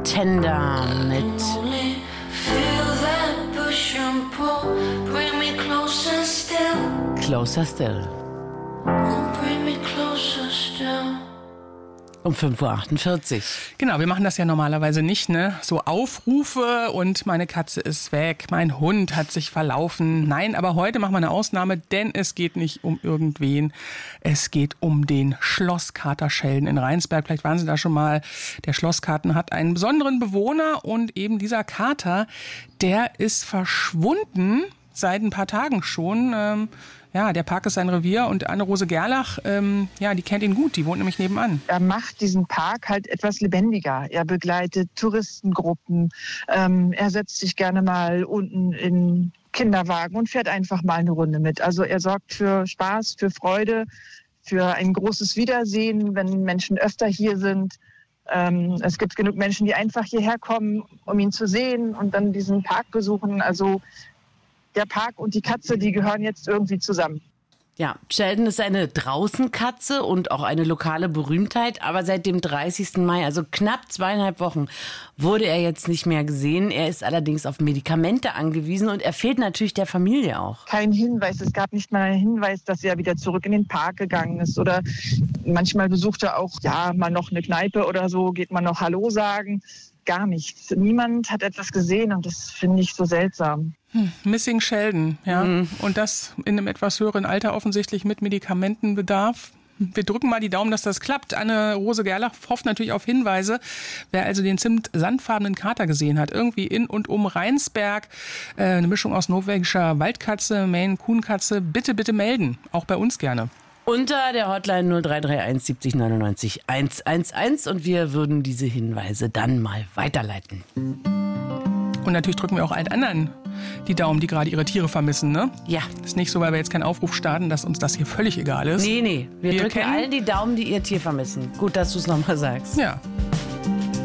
Tender mit Closer Still. Um 5.48 Uhr. Genau, wir machen das ja normalerweise nicht, ne? So Aufrufe und meine Katze ist weg, mein Hund hat sich verlaufen. Nein, aber heute machen wir eine Ausnahme, denn es geht nicht um irgendwen. Es geht um den Schlosskater Sheldon in Rheinsberg. Vielleicht waren Sie da schon mal. Der Schlosskater hat einen besonderen Bewohner und eben dieser Kater, der ist verschwunden seit ein paar Tagen schon. Ja, der Park ist sein Revier und Anne-Rose Gerlach, die kennt ihn gut, die wohnt nämlich nebenan. Er macht diesen Park halt etwas lebendiger. Er begleitet Touristengruppen, er setzt sich gerne mal unten in Kinderwagen und fährt einfach mal eine Runde mit. Also er sorgt für Spaß, für Freude, für ein großes Wiedersehen, wenn Menschen öfter hier sind. Es gibt genug Menschen, die einfach hierher kommen, um ihn zu sehen und dann diesen Park besuchen. Also der Park und die Katze, die gehören jetzt irgendwie zusammen. Ja, Sheldon ist eine Draußenkatze und auch eine lokale Berühmtheit. Aber seit dem 30. Mai, also knapp 2,5 Wochen, wurde er jetzt nicht mehr gesehen. Er ist allerdings auf Medikamente angewiesen und er fehlt natürlich der Familie auch. Kein Hinweis, es gab nicht mal einen Hinweis, dass er wieder zurück in den Park gegangen ist. Oder manchmal besucht er auch, mal noch eine Kneipe oder so, geht man noch Hallo sagen. Gar nichts. Niemand hat etwas gesehen und das finde ich so seltsam. Missing Sheldon, ja. Und das in einem etwas höheren Alter offensichtlich mit Medikamentenbedarf. Wir drücken mal die Daumen, dass das klappt. Anne-Rose Gerlach hofft natürlich auf Hinweise. Wer also den zimtsandfarbenen Kater gesehen hat, irgendwie in und um Rheinsberg, eine Mischung aus norwegischer Waldkatze, Maine-Coon-Katze, bitte melden. Auch bei uns gerne. Unter der Hotline 0331 70 99 111 und wir würden diese Hinweise dann mal weiterleiten. Und natürlich drücken wir auch allen anderen die Daumen, die gerade ihre Tiere vermissen, ne? Ja. Ist nicht so, weil wir jetzt keinen Aufruf starten, dass uns das hier völlig egal ist. Nee. Wir drücken allen die Daumen, die ihr Tier vermissen. Gut, dass du es nochmal sagst. Ja.